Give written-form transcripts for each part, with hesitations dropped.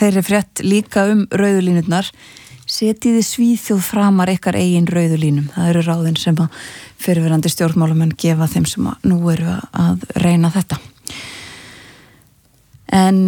þeirri frétt líka rauðulínurnar. Setiði Svíþjóð framar ykkar eigin rauðulínum. Það eru ráðin sem að fyrrverandi stjórnmálamenn gefa þeim sem að nú eru að reyna þetta. En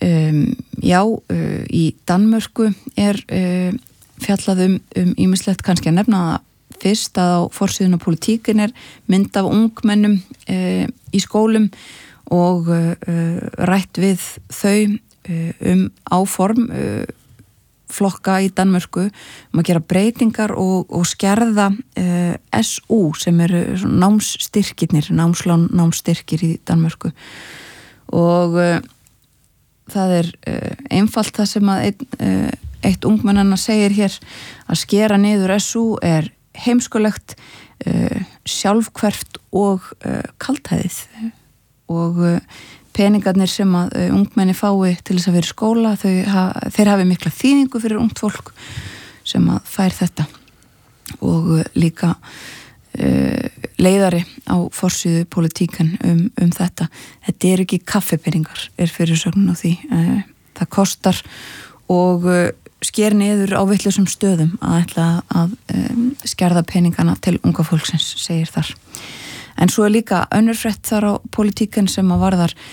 í Danmörku fjallað ýmislegt, kannski að nefna það fyrst að á forsíðun á Politíkin mynd af ungmennum í skólum og rætt við þau áform flokka í Danmörku að gera breytingar og skerða SU sem eru námsstyrkirnir, námsstyrkir í Danmörku og það einfalt það sem að eitt ungmennanna segir hér að skera niður SU heimskulegt, sjálfhverft og kaldhæðið og peningarnir sem að ungmenni fái til þess að vera í skóla, þeir hafi mikla þýðingu fyrir ungt fólk sem að fær þetta og líka leiðari á forsíðu Politíkin þetta. Þetta ekki kaffipeningar, fyrirsögnin á því. Það kostar og sker niður á vitlausum stöðum að ætla að skerða peningana til unga fólksins, segir þar. En svo líka önnur frétt þar á Politíkin sem að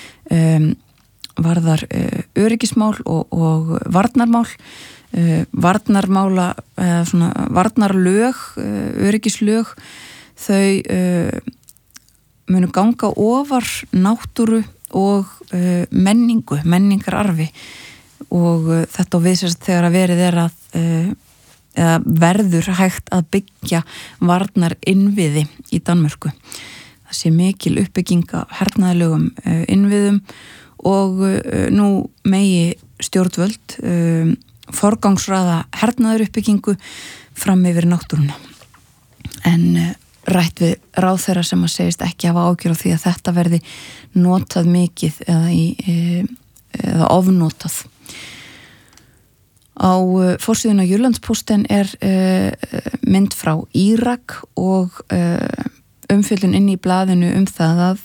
varðar öryggismál og varnarmál. Varnarlög, öryggislög, þau munu ganga ofar náttúru og menningararfi og þetta við sérst þegar að verið eða verður hægt að byggja varnar innviði í Danmörku. Það sé mikil uppbygging af hernaðarlegum innviðum og nú megi stjórnvöld forgangsraða hernaður uppbyggingu fram yfir náttúruna. En rætt við ráðherra sem að segist ekki hafa ágjör á því að þetta verði notað mikið eða ofnotað. Á forsíðuna Jyllandsposten mynd frá Írak og umfjöllun inn í blaðinu það að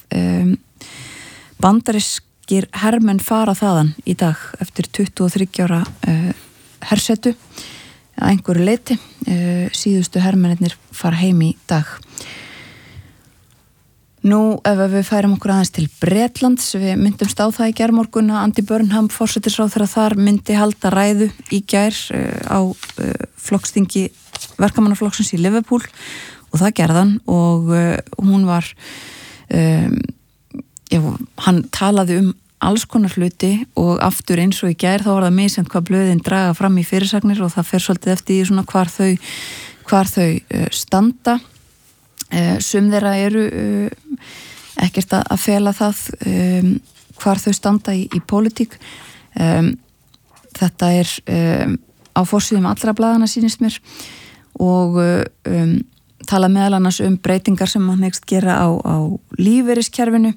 bandarískir hermenn fara þaðan í dag eftir 23 ára hersetu að einhverju leyti. Síðustu hermennirnir fara heim í dag. Nú, ef við færum okkur aðeins til Bretlands, við myndumst á það í gærmorgun að Andy Burnham, forsætisráðherra þar, myndi halda ræðu í gær á flokksþingi verkamannaflokksins í Liverpool og það gerðan og hún var, hann talaði alls konar hluti og aftur eins og í gær þá var það misjafnt hvað blöðin draga fram í fyrirsagnir og það fer svolítið eftir í svona hvar þau standa. Sum þeirra eru ekkert að fela það hvar þau standa í pólitík. Þetta á forsíðum allra blaðana sýnist mér og tala meðal annars breytingar sem hann hyggst gera á lífeyriskerfinu.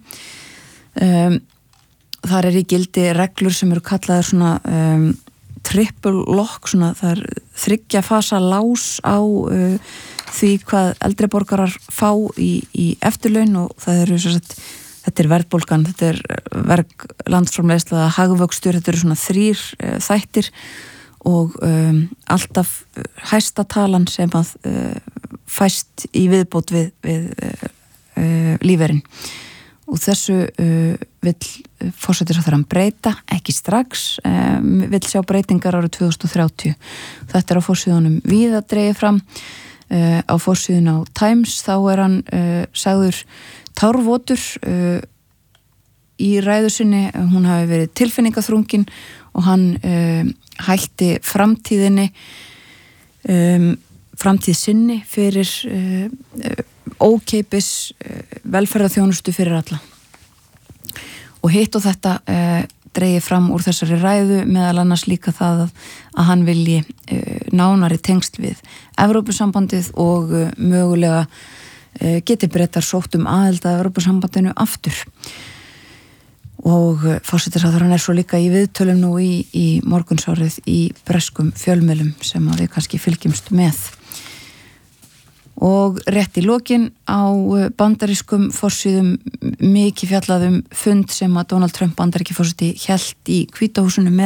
Þar í gildi reglur sem eru kallaðar svona triple lock, svona það 3 fasa lás á því hvað eldri borgarar fá í eftirlaun og það eru þetta verðbólgan, þetta verk landsframleiðsla, hagvöxtur, þetta eru svona 3 þættir og alltaf hæsta talan sem að fæst í viðbót við lífeyrin og þessu vill forsætisráðherrann breyta, ekki strax, vill sjá breytingar árið 2030. Þetta á forsíðunum víða dregið fram. Á forsíðun á Times þá hann sagður tárvotur í ræðu sinni, hún hafi verið tilfinningaþrungin og hann hælti framtíð sinni fyrir ókeipis velferðarþjónustu fyrir alla og hitt og þetta dregið fram úr þessari ræðu meðal annars líka það að hann vilji nánari tengsl við Evrópusambandið og mögulega geti Bretar sótt aðild að Evrópusambandinu aftur og forsætisráðherrann svo líka í viðtölum nú í morgunsárið í breskum fjölmiðlum sem að við kannski fylgjumst með. Og rétt í lokin á bandarískum forsíðum mikið fjallað fund sem að Donald Trump bandaríkjaforseti hélt í Hvíta húsinu með